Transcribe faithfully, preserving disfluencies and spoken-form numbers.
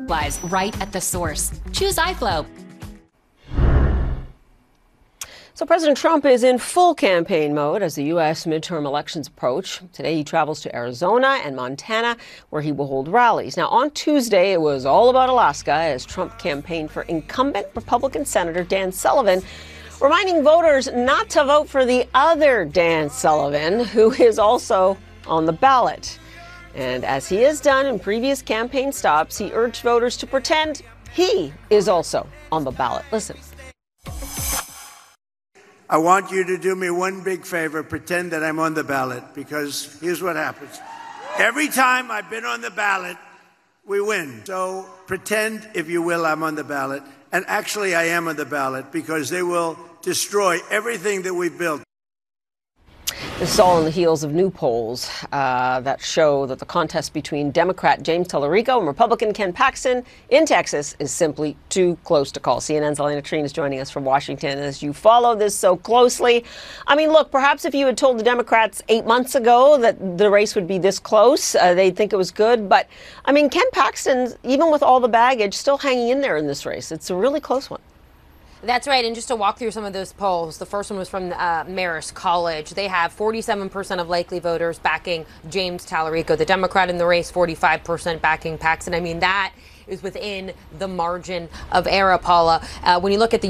Lies right at the source. Choose iFlow. So President Trump is in full campaign mode as the U S midterm elections approach. Today he travels to Arizona and Montana, where he will hold rallies. Now, on Tuesday, it was all about Alaska as Trump campaigned for incumbent Republican Senator Dan Sullivan, reminding voters not to vote for the other Dan Sullivan, who is also on the ballot. And as he has done in previous campaign stops, he urged voters to pretend he is also on the ballot. Listen. I want you to do me one big favor, pretend that I'm on the ballot, because here's what happens. Every time I've been on the ballot, we win. So pretend, if you will, I'm on the ballot. And actually, I am on the ballot, because they will destroy everything that we've built. This is all on the heels of new polls uh, that show that the contest between Democrat James Tallarico and Republican Ken Paxton in Texas is simply too close to call. C N N's Elena Trine is joining us from Washington as you follow this so closely. I mean, look, perhaps if you had told the Democrats eight months ago that the race would be this close, uh, they'd think it was good. But, I mean, Ken Paxton, even with all the baggage, still hanging in there in this race. It's a really close one. That's right. And just to walk through some of those polls, the first one was from uh, Marist College. They have forty-seven percent of likely voters backing James Tallarico, the Democrat in the race, forty-five percent backing Paxton. I mean, that is within the margin of error, Paula. Uh, when you look at the